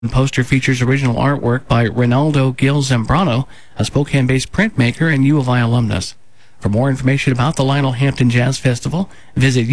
The poster features original artwork by Ronaldo Gil Zambrano, a Spokane-based printmaker and U of I alumnus. For more information about the Lionel Hampton Jazz Festival, visit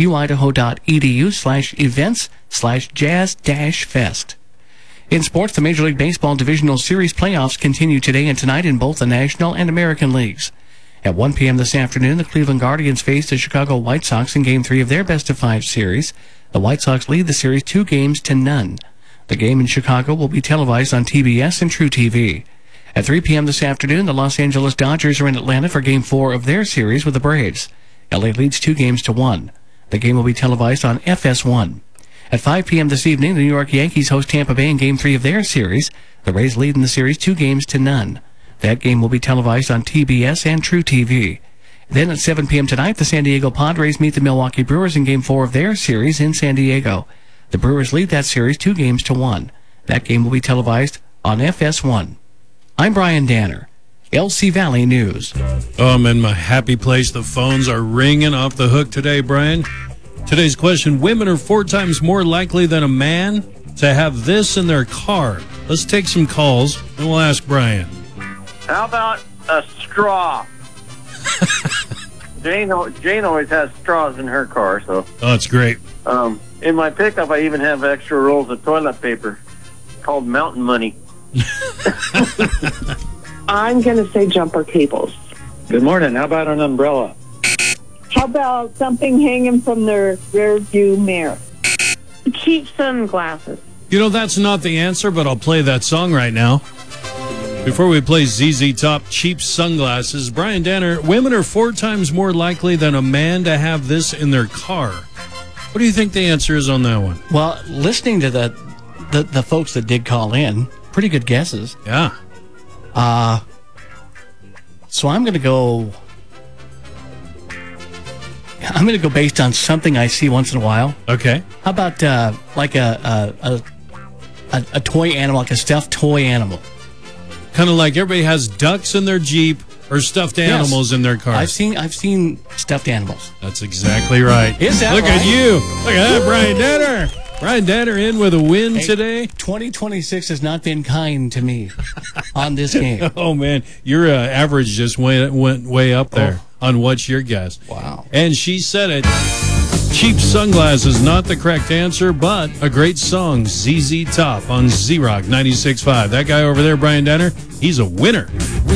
uidaho.edu/events/jazz-fest. In sports, the Major League Baseball Divisional Series playoffs continue today and tonight in both the National and American Leagues. At 1 p.m. this afternoon, the Cleveland Guardians face the Chicago White Sox in Game 3 of their best-of-5 series. The White Sox lead the series 2-0. The game in Chicago will be televised on TBS and True TV. At 3 p.m. this afternoon, the Los Angeles Dodgers are in Atlanta for Game 4 of their series with the Braves. LA leads 2-1. The game will be televised on FS1. At 5 p.m. this evening, the New York Yankees host Tampa Bay in Game 3 of their series. The Rays lead in the series 2-0. That game will be televised on TBS and True TV. Then at 7 p.m. tonight, the San Diego Padres meet the Milwaukee Brewers in Game 4 of their series in San Diego. The Brewers lead that series 2-1. That game will be televised on FS1. I'm Brian Danner, LC Valley News. Oh, I'm in my happy place. The phones are ringing off the hook today, Brian. Today's question, women are 4 times more likely than a man to have this in their car. Let's take some calls, and we'll ask Brian. How about a straw? Jane always has straws in her car, so. Oh, it's great. In my pickup, I even have extra rolls of toilet paper called mountain money. I'm going to say jumper cables. Good morning. How about an umbrella? How about something hanging from their rear view mirror? Cheap sunglasses. You know, that's not the answer, but I'll play that song right now. Before we play ZZ Top, Cheap Sunglasses, Brian Danner, women are 4 times more likely than a man to have this in their car. What do you think the answer is on that one? Well, listening to the folks that did call in, pretty good guesses. Yeah. So I'm going to go based on something I see once in a while. Okay. How about like a toy animal, like a stuffed toy animal? Kind of like everybody has ducks in their Jeep or stuffed animals in their car. I've seen stuffed animals. That's exactly right. Is that Look right? at you. Look at that, Brian Danner. Brian Danner in with a win today. 2026 has not been kind to me on this game. Oh, man. Your average just went way up there on what's your guess. Wow. And she said it. Cheap Sunglasses, not the correct answer, but a great song, ZZ Top on Z-Rock 96.5. That guy over there, Brian Danner, he's a winner.